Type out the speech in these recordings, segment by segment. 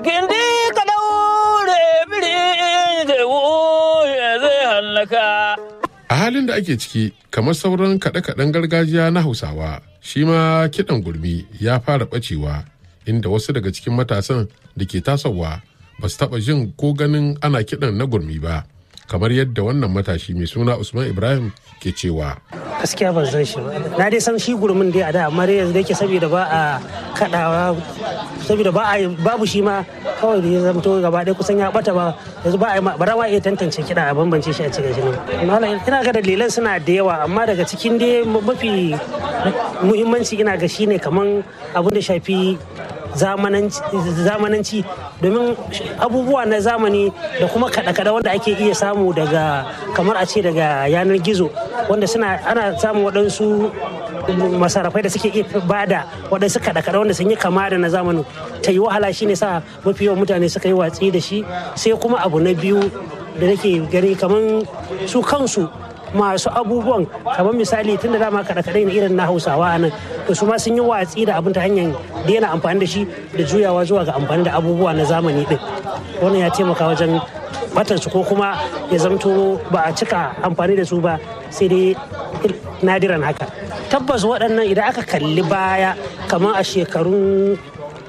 Gindi ka daure biri da wuya zai hallaka. A halin da ake ciki, kamar sauran kaɗe-kaɗen gargajiya na Hausawa, shi ma kiɗan gurmi ya fara ɓacewa, inda wasu daga cikin matasan da ke tasowa ba su taɓa jin ko ganin ana kiɗan na gurmi ba, kamar yadda wannan matashi mai suna Usman Ibrahim ke cewa. Gaskiya ban san shi ba. Na dai san shi gurmin dai a da, amma dai yanzu da yake saboda ba a kaɗawa, saboda babu shi ma kawai da ya zamto gaba ɗaya kusan ya ɓata ba, yanzu ba ma iya tantance kiɗa a bambance shi a cikin shi nan. Ina ga dalilan suna da yawa, amma daga cikin dai mafi muhimmanci ina ga shine kaman abin da shafi zamananci, domin abubuwa na zamani da kuma kaɗe-kaɗe wanda ake iya samu daga kamar a ce daga yanar gizo, wanda ana samun waɗansu masarafai da suke iya bada waɗansu kaɗe-kaɗe wanda sun yi kama da na zamanin, ta yi wahala shine sa mafi yawan mutane suka yi watsi da shi. Sai kuma abu na biyu da nake gani kamar su kansu masu abubuwan, kamar misali tun da dama kaɗe-kaɗe na irin na Hausawa nan, to su ma sun yi watsi da abin ta hanyar daina amfani da shi da juyawa zuwa ga amfani da abubuwa na zamani din. Wannan ya taimaka wajen batansu, ko kuma ya zamto ba a cika amfani da su ba, sai dai nadiran haka. Tabbas waɗannan idan aka kalli baya kamar a shekarun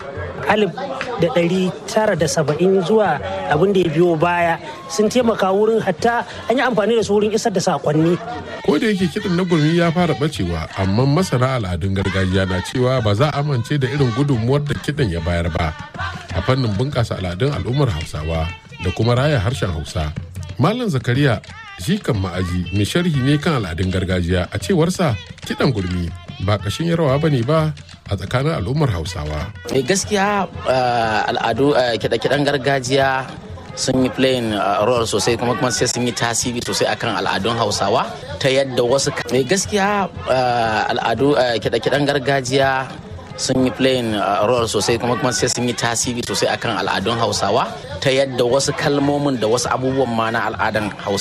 1970 zuwa abin da ya biyo baya, sun taimaka wurin hatta an yi amfani da su wurin isar da sakonni. Ko da yake kiɗan na gurmi ya fara bacewa, amma masana al'adun gargajiya na cewa ba za a amince da irin gudunmuwar da kiɗan ya bayar ba a fannin bunƙasa al'adun al'ummar Hausawa da kuma raya harshen Hausa. Malam Zakariya jikan ma'aji mai sharhi ne kan al'adun gargajiya, a cewarsa kiɗan gurmi ba ƙashin rawa ba ne ba a tsakanin al'ummar Hausawa. Gaskiya al'adu kiɗe-kiɗen gargajiya sun yi playing role sosai, kuma sai sun yi tasiri sosai akan al'adun Hausawa, ta yadda wasu gaskiya al'adu kiɗe-kiɗen gargajiya sun yi playing role sosai, kuma sai sun yi tasiri sosai akan al'adun Hausawa, ta yadda wasu kalmomin da wasu abubuwan ma na al'adan Hausa